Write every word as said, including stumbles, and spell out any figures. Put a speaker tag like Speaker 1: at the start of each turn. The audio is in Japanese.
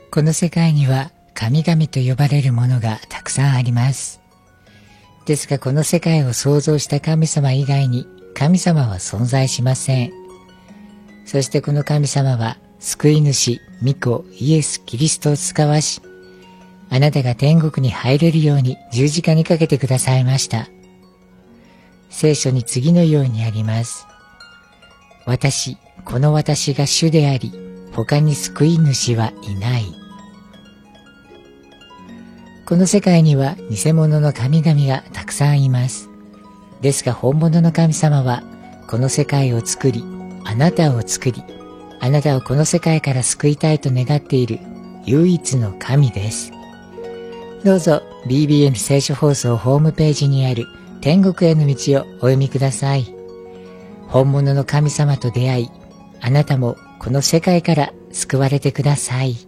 Speaker 1: この世界には神々と呼ばれるものがたくさんあります。ですがこの世界を創造した神様以外に神様は存在しません。そしてこの神様は救い主、御子、イエス・キリストを使わし、あなたが天国に入れるように十字架にかけてくださいました。聖書に次のようにあります。私、この私が主であり、他に救い主はいない。この世界には偽物の神々がたくさんいます。ですが本物の神様はこの世界を作り、あなたを作り、あなたをこの世界から救いたいと願っている唯一の神です。どうぞ ビービーエヌ 聖書放送ホームページにある天国への道をお読みください。本物の神様と出会い、あなたもこの世界から救われてください。